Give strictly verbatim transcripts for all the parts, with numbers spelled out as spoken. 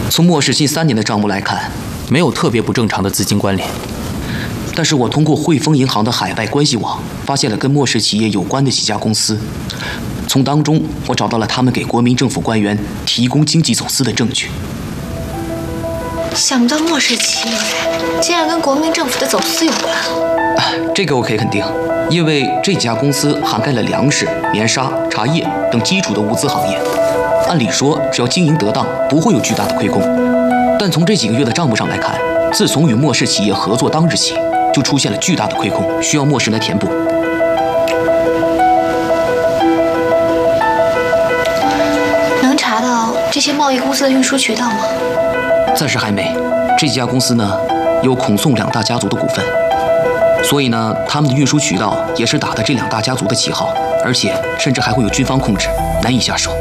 从莫氏近三年的账目来看，没有特别不正常的资金关联。但是我通过汇丰银行的海外关系网，发现了跟莫氏企业有关的几家公司。从当中，我找到了他们给国民政府官员提供经济走私的证据。 想不到莫氏企业竟然跟国民政府的走私有关。 啊，这个我可以肯定，因为这家公司涵盖了粮食、棉纱、茶叶等基础的物资行业。按理说，只要经营得当，不会有巨大的亏空。但从这几个月的账目上来看，自从与莫氏企业合作当日起，就出现了巨大的亏空，需要莫氏来填补。 能查到这些贸易公司的运输渠道吗？ 暂时还没。这家公司呢，有孔宋两大家族的股份，所以呢，他们的运输渠道也是打的这两大家族的旗号，而且甚至还会有军方控制，难以下手。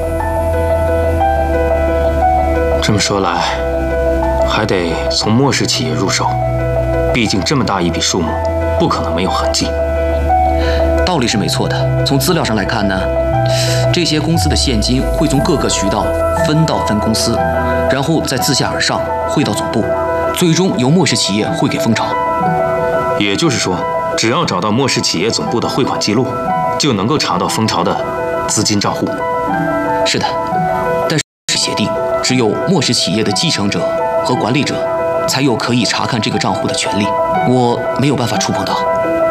这么说来，还得从莫氏企业入手，毕竟这么大一笔数目，不可能没有痕迹。 道理是没错的。从资料上来看呢，这些公司的现金会从各个渠道分到分公司，然后再自下而上汇到总部，最终由莫氏企业汇给蜂巢。 也就是说，只要找到莫氏企业总部的汇款记录，就能够查到蜂巢的资金账户。 是的，但是协定只有莫氏企业的继承者和管理者才有可以查看这个账户的权利，我没有办法触碰到。